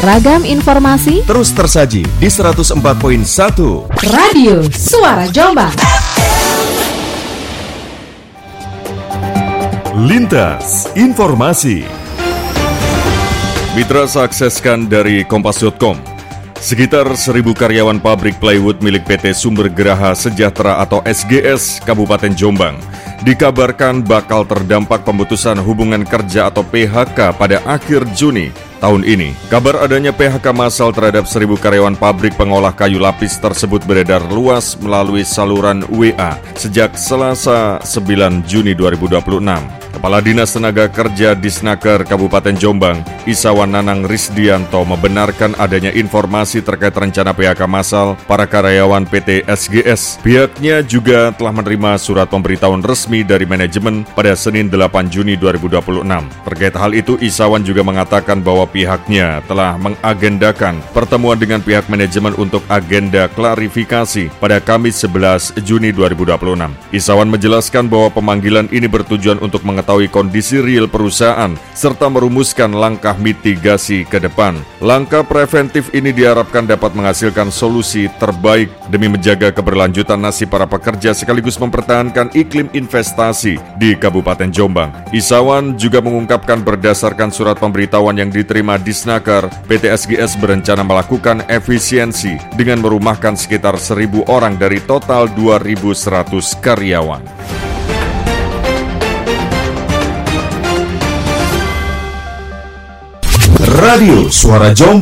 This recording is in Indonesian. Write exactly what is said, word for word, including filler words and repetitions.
Ragam informasi terus tersaji di seratus empat koma satu Radio Suara Jombang. Lintas Informasi. Mitra sakseskan dari kompas titik com. Sekitar seribu karyawan pabrik plywood milik P T Sumber Geraha Sejahtera atau S G S Kabupaten Jombang dikabarkan bakal terdampak pemutusan hubungan kerja atau P H K pada akhir Juni tahun ini. Kabar adanya P H K massal terhadap seribu karyawan pabrik pengolah kayu lapis tersebut beredar luas melalui saluran W A sejak Selasa sembilan Juni dua ribu dua puluh enam. Kepala Dinas Tenaga Kerja Disnaker Kabupaten Jombang, Isawan Nanang Risdianto membenarkan adanya informasi terkait rencana P H K massal para karyawan P T S G S. Pihaknya juga telah menerima surat pemberitahuan resmi dari manajemen pada Senin delapan Juni dua ribu dua puluh enam. Terkait hal itu, Isawan juga mengatakan bahwa pihaknya telah mengagendakan pertemuan dengan pihak manajemen untuk agenda klarifikasi pada Kamis sebelas Juni dua ribu dua puluh enam. Isawan menjelaskan bahwa pemanggilan ini bertujuan untuk mengetahui kondisi real perusahaan serta merumuskan langkah mitigasi ke depan. Langkah preventif ini diharapkan dapat menghasilkan solusi terbaik demi menjaga keberlanjutan nasib para pekerja sekaligus mempertahankan iklim investasi di Kabupaten Jombang. Isawan juga mengungkapkan berdasarkan surat pemberitahuan yang diterima Disnaker, P T S G S berencana melakukan efisiensi dengan merumahkan sekitar seribu orang dari total dua ribu seratus karyawan. Radio Suara Jombang.